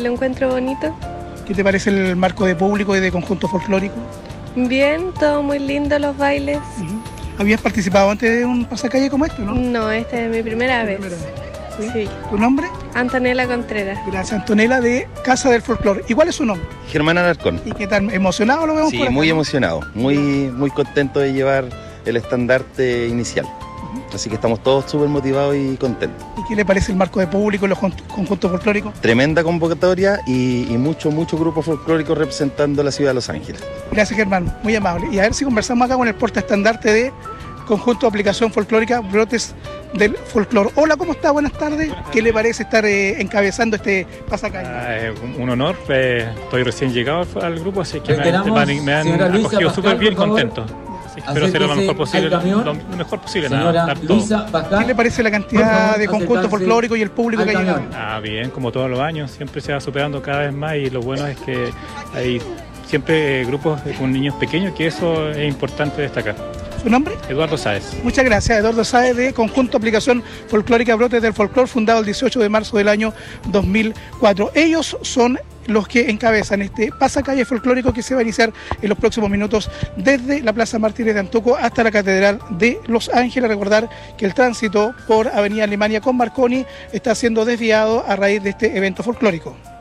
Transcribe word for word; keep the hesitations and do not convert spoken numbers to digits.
lo encuentro bonito. ¿Qué te parece el marco de público y de conjunto folclórico? Bien, todo muy lindo, los bailes. Uh-huh. ¿Habías participado antes de un pasacalle como este, no? No, esta es mi primera vez. Primera vez. ¿Sí? Sí. ¿Tu nombre? Antonella Contreras. Gracias, Antonella, de Casa del Folclor. ¿Y cuál es su nombre? Germán Alarcón. ¿Y qué tal? ¿Emocionado lo vemos Sí, por acá, muy no? emocionado, muy, muy contento de llevar el estandarte inicial. Uh-huh. Así que estamos todos súper motivados y contentos. ¿Y qué le parece el marco de público y los conjuntos folclóricos? Tremenda convocatoria y, y mucho, mucho grupo folclórico representando la ciudad de Los Ángeles. Gracias, Germán, muy amable. Y a ver si conversamos acá con el portaestandarte de Conjunto de Aplicación Folclórica Brotes del Folclor. Hola, ¿cómo está? Buenas tardes. ¿Qué le parece estar eh, encabezando este pasacalle? Ah, es un honor, eh, estoy recién llegado al grupo, así que me, me, me han acogido súper bien, contento. Así que espero hacer lo mejor posible, lo, lo mejor posible, nada, dar todo. ¿Qué le parece la cantidad de conjuntos folclóricos y el público que ha llegado? Ah, bien, como todos los años, siempre se va superando cada vez más y lo bueno es que hay siempre eh, grupos con niños pequeños, que eso es importante destacar. ¿Su nombre? Eduardo Sáez. Muchas gracias, Eduardo Sáez, de Conjunto Aplicación Folclórica Brotes del Folclor, fundado el dieciocho de marzo del año dos mil cuatro. Ellos son los que encabezan este pasacalle folclórico que se va a iniciar en los próximos minutos desde la Plaza Mártires de Antuco hasta la Catedral de Los Ángeles. Recordar que el tránsito por Avenida Alemania con Marconi está siendo desviado a raíz de este evento folclórico.